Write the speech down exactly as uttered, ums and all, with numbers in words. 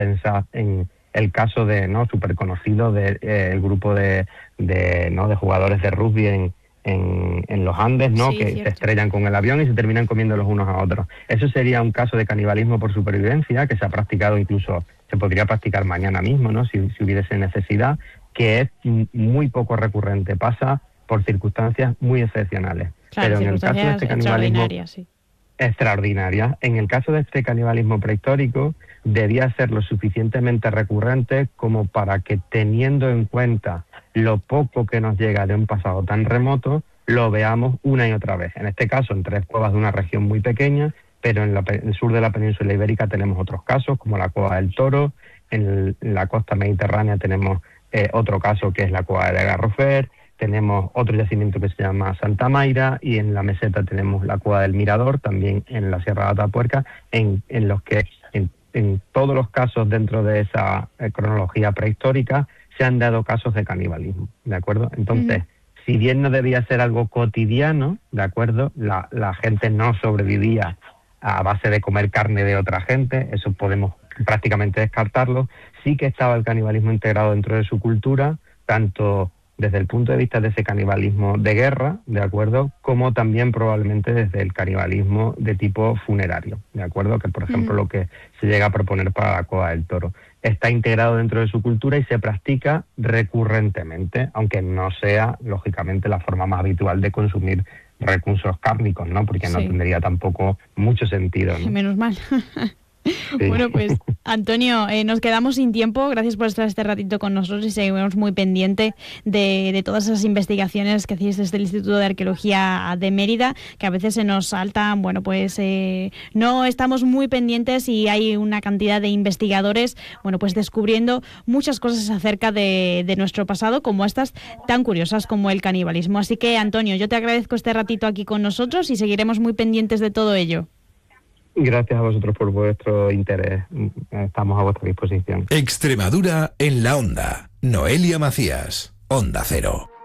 Pensad en el caso de, ¿no?, súper conocido del de, eh, grupo de, de, ¿no?, de jugadores de rugby en, en, en los Andes, ¿no?, Sí, que cierto. se estrellan con el avión y se terminan comiendo los unos a otros. Eso sería un caso de canibalismo por supervivencia que se ha practicado, incluso se podría practicar mañana mismo, ¿no?, si, si hubiese necesidad, que es muy poco recurrente, pasa por circunstancias muy excepcionales. Claro, Pero en el caso de circunstancias este canibalismo extraordinarias, sí. extraordinaria. En el caso de este canibalismo prehistórico, debía ser lo suficientemente recurrente como para que, teniendo en cuenta lo poco que nos llega de un pasado tan remoto, lo veamos una y otra vez. En este caso, en tres cuevas de una región muy pequeña, pero en, la, en el sur de la península ibérica tenemos otros casos, como la Cueva del Toro. En, el, en la costa mediterránea tenemos eh, otro caso, que es la Cueva de Garrofer. Tenemos otro yacimiento que se llama Santa Mayra, y en la meseta tenemos la Cueva del Mirador, también en la Sierra de Atapuerca, en, en los que en, en todos los casos dentro de esa eh, cronología prehistórica se han dado casos de canibalismo, ¿de acuerdo? Entonces, uh-huh. si bien no debía ser algo cotidiano, ¿de acuerdo? La, la gente no sobrevivía a base de comer carne de otra gente, eso podemos prácticamente descartarlo. Sí que estaba el canibalismo integrado dentro de su cultura, tanto desde el punto de vista de ese canibalismo de guerra, ¿de acuerdo?, como también probablemente desde el canibalismo de tipo funerario, ¿de acuerdo?, que por ejemplo mm. lo que se llega a proponer para la Cueva del Toro. Está integrado dentro de su cultura y se practica recurrentemente, aunque no sea, lógicamente, la forma más habitual de consumir recursos cárnicos, ¿no?, porque sí. no tendría tampoco mucho sentido, ¿no? Menos mal. Sí. Bueno, pues Antonio, eh, nos quedamos sin tiempo. Gracias por estar este ratito con nosotros y seguimos muy pendiente de, de todas esas investigaciones que hacéis desde el Instituto de Arqueología de Mérida, que a veces se nos saltan. Bueno, pues eh, no estamos muy pendientes y hay una cantidad de investigadores, bueno, pues descubriendo muchas cosas acerca de, de nuestro pasado, como estas tan curiosas como el canibalismo. Así que, Antonio, yo te agradezco este ratito aquí con nosotros y seguiremos muy pendientes de todo ello. Gracias a vosotros por vuestro interés. Estamos a vuestra disposición. Extremadura en la onda. Noelia Macías, Onda Cero.